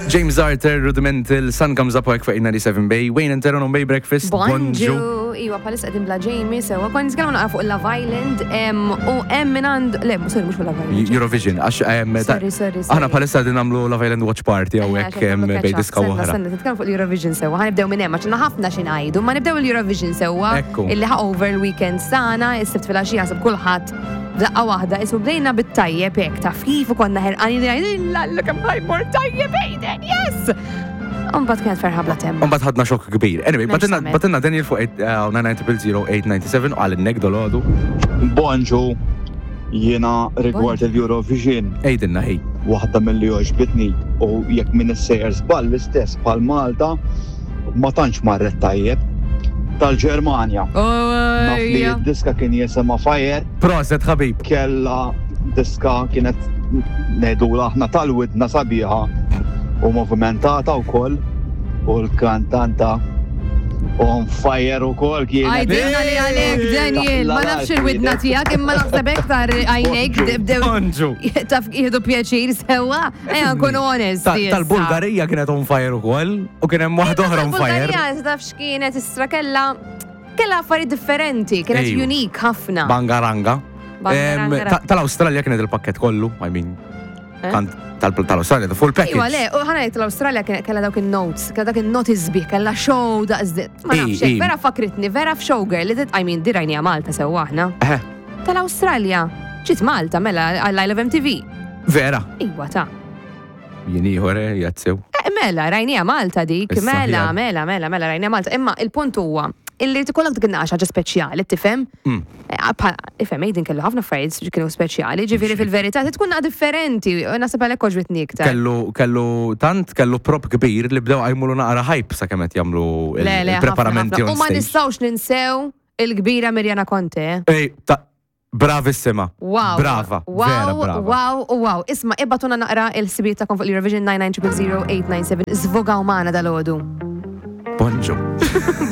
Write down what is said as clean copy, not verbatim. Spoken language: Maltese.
James Arthur, Rudimental, Sun Comes Up Work for 97 Bay, Wayne and Teron on Bay Breakfast, Bonju. Iwa, palis għadim bla Jamie, sewa. Kon nitkellmu naqra fuq Love Island, u minand, le, sorry, mux fuq Love Island. Eurovision, Sorry. Aħna palissa din namlu Love Island Watch Party għawek bej diska wahra. Sanna, titkellmu fuq l-Eurovision sewa, ħanibdew minn hemm, għaxna ħafna xinajdu, ma nibdew l-Eurovision sewa, illi over l-weekend sana, is-sibt fil-għaxija sab kulħadd daqqa waħda, ismu bdejna bit-tajjeb hekk taf kif konna ħerqani l kemm ħajmor tajjeb ejden, yes! Umbat kienet ferħa bla temm. Umbat ħadna xokk kbir. Anyway, batinna Daniel fuq 9900897 għal-nek dol-għodu. Bonġu, jiena rigward il-Eurovision. Ejdinna ħej. Waħda mill-li oġbitni u jekk minn is-sejers bal l-istess bħal Malta ma tantx marret tajjeb tal-Ġermanja. Naf li d-diska kien jisema Fire. Proset ħabib. Kella diska kienet nedula aħna tal-widna sabiħa u movimentata wkoll u l-kantanta on fire ukoll kienet. Għajdina li għalek, Daniel, ma nafx il-widna tijak, imma naħsebek tar għajnek Bonġu. taf jihdu pjaċir sewa, nkunu onest. Tal-Bulgarija kienet on fire ukoll u kien hemm waħda oħra on fire. Bulgarija tafx kienet istra kella affarijiet differenti, kienet unik ħafna. Bangaranga. Tal-Awstralja kienet il-pakket kollu, I mean. Tal-Australia, the full package. Iwa, le, u ħanajt l-Australia kella dawk il-notes, kella dawk il-notice bih, kella show daqsdit. Ma nafxek, vera fakritni, vera f'showgirl, li I mean, dirajnija Malta sewaħna. Tal-Australia, ġit Malta, mela, għall-I MTV. Vera. Iwa, ta' Jini ħore, jazzew. Mela, rajnija Malta dik, mela, rajnija Malta. Imma il-punt huwa, illi tikollok dik ħaġa speċjali, tifhem? Ifhem ejdin kellu ħafna affarijiet kienu speċjali, ġifieri fil-verità tkun differenti, nasib għalhekk oġbitni iktar. Kellu prop kbir li bdew għajmulu naqra hype sakemm qed jagħmlu il-preparamenti on stage. U ma nistgħux ninsew il-kbira Mirjana Conte. Bravissima. Wow. Brava. Wow. Isma' ibbatuna naqra il-sibiet tagħkom fuq l-Eurovision 9900897 żvogaw magħna dal-għodu. Bonġu.